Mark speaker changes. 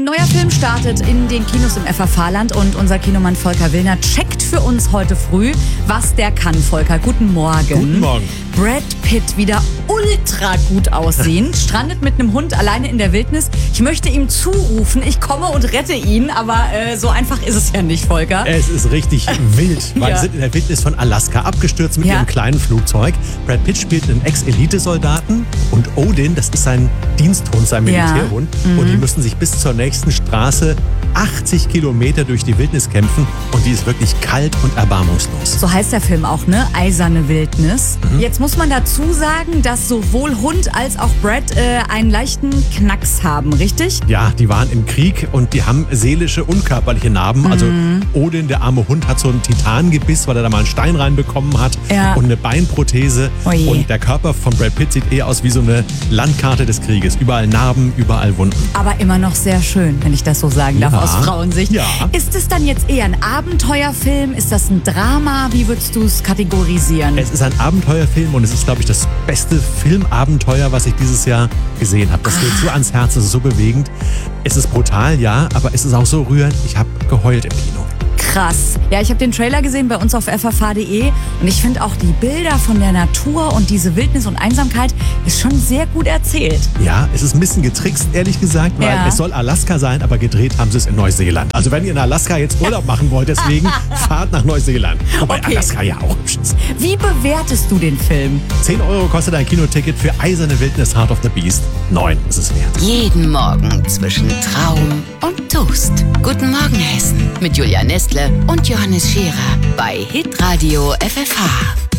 Speaker 1: Neuer Film startet in den Kinos im FFH-Land und unser Kinomann Volker Willner checkt für uns heute früh, was der kann. Volker, guten Morgen.
Speaker 2: Guten Morgen.
Speaker 1: Brad Pitt wieder ultra gut aussehend, strandet mit einem Hund alleine in der Wildnis. Ich möchte ihm zurufen, ich komme und rette ihn, aber so einfach ist es ja nicht, Volker.
Speaker 2: Es ist richtig wild, weil
Speaker 1: Ja.
Speaker 2: sie sind in der Wildnis von Alaska abgestürzt mit
Speaker 1: Ja.
Speaker 2: ihrem kleinen Flugzeug. Brad Pitt spielt einen Ex-Elite-Soldaten und Odin, das ist sein Diensthund, sein
Speaker 1: Ja.
Speaker 2: Militärhund. Und die müssen sich bis zur nächsten Straße 80 Kilometer durch die Wildnis kämpfen und die ist wirklich kalt und erbarmungslos.
Speaker 1: So heißt der Film auch, ne? Eiserne Wildnis. Jetzt muss man dazu sagen, dass sowohl Hund als auch Brad einen leichten Knacks haben, richtig?
Speaker 2: Ja, die waren im Krieg und die haben seelische und körperliche Narben. Also Odin, der arme Hund, hat so ein Titangebiss, weil er da mal einen Stein reinbekommen hat
Speaker 1: Ja.
Speaker 2: und eine Beinprothese.
Speaker 1: Oh je.
Speaker 2: Und der Körper von Brad Pitt sieht eher aus wie so eine Landkarte des Krieges. Überall Narben, überall Wunden.
Speaker 1: Aber immer noch sehr schön, wenn ich das so sagen darf,
Speaker 2: Ja.
Speaker 1: aus Frauensicht.
Speaker 2: Ja.
Speaker 1: Ist es dann jetzt eher ein Abenteuerfilm? Ist das ein Drama? Wie würdest du es kategorisieren?
Speaker 2: Es ist ein Abenteuerfilm und es ist, glaube ich, das beste Filmabenteuer, was ich dieses Jahr gesehen habe. Das geht so ans Herz, es ist so bewegend. Es ist brutal, ja, aber es ist auch so rührend. Ich habe geheult im Kino.
Speaker 1: Krass. Ja, ich habe den Trailer gesehen bei uns auf ffh.de und ich finde auch die Bilder von der Natur und diese Wildnis und Einsamkeit ist schon sehr gut erzählt.
Speaker 2: Ja, es ist ein bisschen getrickst, ehrlich gesagt, weil
Speaker 1: Ja.
Speaker 2: es soll Alaska sein, aber gedreht haben sie es in Neuseeland. Also wenn ihr in Alaska jetzt Urlaub machen wollt, deswegen fahrt nach Neuseeland. Wobei
Speaker 1: Okay.
Speaker 2: Alaska ja auch hübsch ist.
Speaker 1: Wie bewertest du den Film?
Speaker 2: 10 Euro kostet ein Kinoticket für Eiserne Wildnis Heart of the Beast. 9 ist es wert.
Speaker 3: Jeden Morgen zwischen Traum und Toast. Guten Morgen Hessen mit Julia Nestle und Johannes Scherer bei Hitradio FFH.